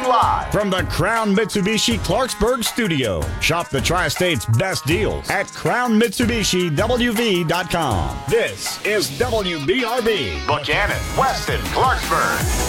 live from the Crown Mitsubishi Clarksburg studio. Shop the Tri-State's best deals at crownmitsubishiwv.com. This is WBRB. Buchanan, Weston, Clarksburg.